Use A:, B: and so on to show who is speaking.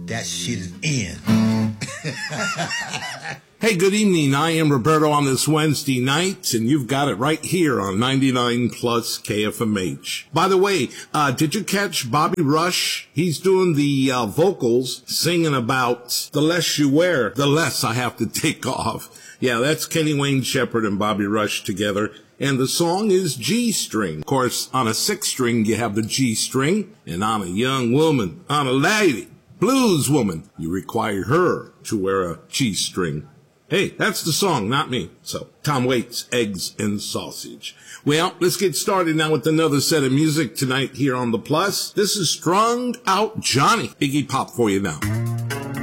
A: That shit is in.
B: Hey, good evening. I am Roberto on this Wednesday night, and you've got it right here on 99 Plus KFMH. By the way, did you catch Bobby Rush? He's doing the vocals, singing about the less you wear, the less I have to take off. Yeah, that's Kenny Wayne Shepherd and Bobby Rush together. And the song is G string. Of course, on a 6 string, you have the G string. And on a young woman, on a lady, blues woman, you require her to wear a G string. Hey, that's the song, not me. So, Tom Waits, Eggs and Sausage. Well, let's get started now with another set of music tonight here on The Plus. This is Strung Out Johnny. Iggy Pop for you now.